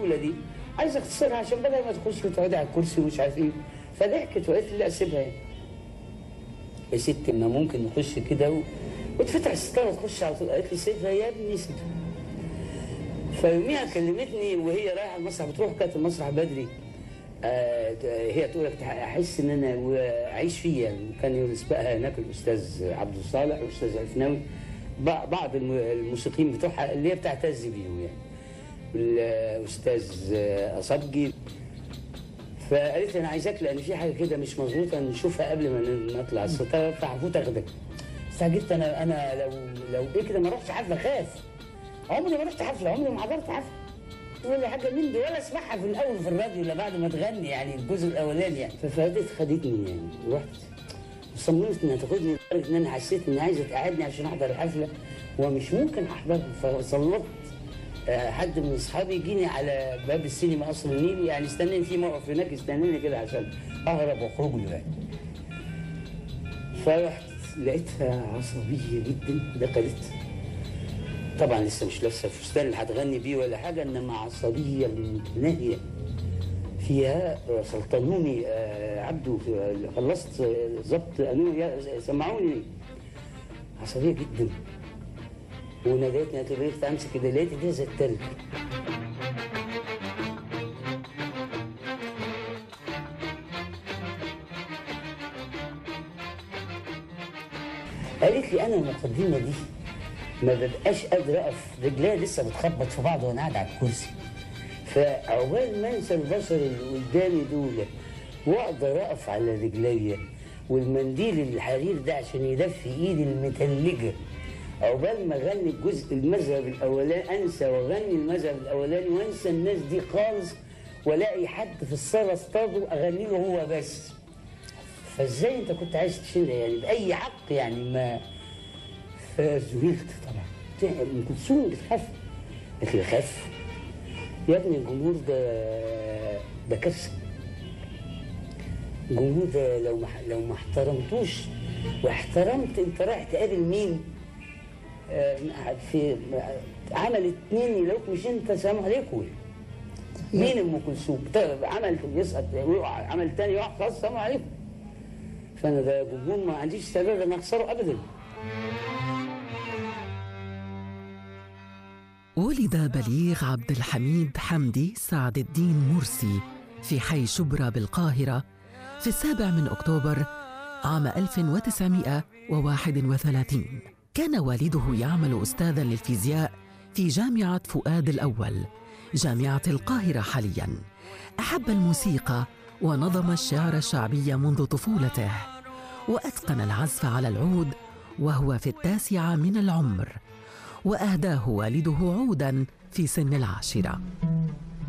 الجمله دي عايز اختصرها عشان بدل ما تخش وتقعدي على الكرسي ومش عارف ايه. فضحكت وقالت لي لا سيبها يعني. يا ستي ما ممكن نخش كده وتفتح الستاره تخش على طول. قالت لي سيبها يا ابني سيبها. فيوميها كلمتني وهي رايحه المسرح، بتروح كانت المسرح بدري. هي تقول لك احس ان انا اعيش فيه يعني. كان يسبقها هناك الاستاذ عبد الصالح والاستاذ عفناوي، بعض الموسيقيين بتوعها اللي هي بتعتز بيهم يعني، الاستاذ اصبجي. فقالت لي انا عايزاك لان في حاجه كده مش مظبوطه نشوفها قبل ما نطلع الستاره، فهفوت اخدك. استعجبت انا لو ايه كده ما رحتش حفله، خاف. عمري ما رحت حفله، عمري ما حضرت حفله ولا حاجه من دي، ولا اسمعها في الاول في الراديو الا بعد ما تغني يعني الجزء الاولاني يعني. خدتني يعني، رحت صممت انها تاخدني لدرجه ان انا حسيت انها عايزه تقعدني عشان احضر الحفله ومش ممكن احضرها. فصلت حد من اصحابي يجيني على باب السينما قصر النيل، يعني استناني في موقف هناك يستناني كده عشان اهرب واخرج له يعني. فرحت لقيتها عصبيه جدا. دخلت طبعا لسه مش لابسه الفستان اللي هتغني بيه ولا حاجه، انما عصبيه متناهيه فيها. سلطنوني عبده خلصت ظبط قانون سمعوني. عصبيه جدا وناديتني قالت لي بقيت امسك كده لقيت ايديها زي التلج. قالت لي انا المقدمه دي ما ببقاش قادر اقف، رجليا لسه بتخبط في بعض وانا قاعد على الكرسي. فعقبال ما انسى البشر اللي قدامي دول واقدر اقف على رجليا والمنديل الحرير ده عشان يدفي ايدي المتلجه، عقبال ما اغني الجزء المذهب الاولاني انسى واغني المذهب الاولاني وانسى الناس دي خالص، والاقي حد في الصاله اصطاده اغني له هو بس. فازاي انت كنت عايز تشيلها يعني باي حق يعني؟ ما فزهقت طبعا. ام كلثوم بتخاف. قالت لي خاف يا ابني، الجمهور ده كارثه. الجمهور ده لو ما احترمتوش واحترمت انت رايح تقابل مين؟ في عمل اتنين يلاقوك مش انت، سلام عليكم. مين ام كلثوم؟ عمل يسقط يقع، عمل تاني يقع، خلاص سلام عليكم. فانا ده جمهور ما عنديش استعداد ان اخسره ابدا. ولد بليغ عبد الحميد حمدي سعد الدين مرسي في حي شبرا بالقاهرة في 7 أكتوبر عام 1931. كان والده يعمل أستاذاً للفيزياء في جامعة فؤاد الأول جامعة القاهرة حالياً. أحب الموسيقى ونظم الشعر الشعبي منذ طفولته، وأتقن العزف على العود وهو في 9 من العمر، وأهداه والده عوداً في سن 10.